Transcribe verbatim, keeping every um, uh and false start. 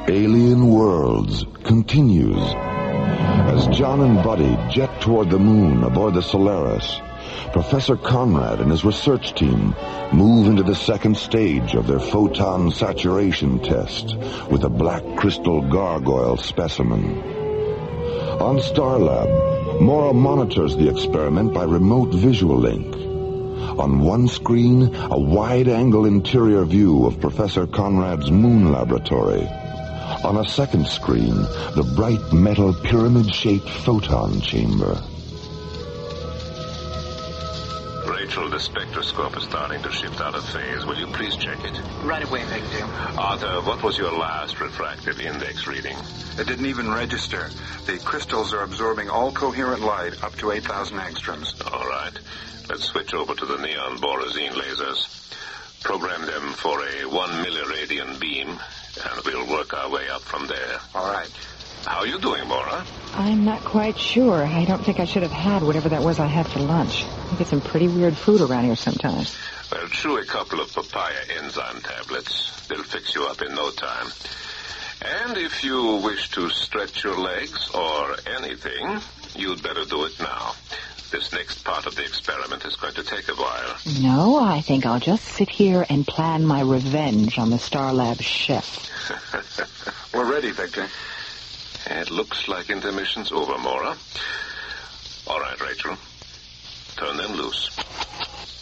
Alien Worlds continues as John and Buddy jet toward the moon aboard the Solaris. Professor Conrad and his research team move into the second stage of their photon saturation test with a black crystal gargoyle specimen. On Starlab, Mora monitors the experiment by remote visual link. On one screen, a wide-angle interior view of Professor Conrad's moon laboratory. On a second screen, the bright metal pyramid-shaped photon chamber. Rachel, the spectroscope is starting to shift out of phase. Will you please check it? Right away, Victor. Arthur, what was your last refractive index reading? It didn't even register. The crystals are absorbing all coherent light up to eight thousand angstroms. All right. Let's switch over to the neon borazine lasers. Program them for a one milliradian beam, and we'll work our way up from there. All right. How are you doing, Mora? I'm not quite sure. I don't think I should have had whatever that was I had for lunch. I get some pretty weird food around here sometimes. Well, chew a couple of papaya enzyme tablets. They'll fix you up in no time. And if you wish to stretch your legs or anything, you'd better do it now. This next part of the experiment is going to take a while. No, I think I'll just sit here and plan my revenge on the Starlab chef. We're ready, Victor. It looks like intermission's over, Mora. All right, Rachel. Turn them loose.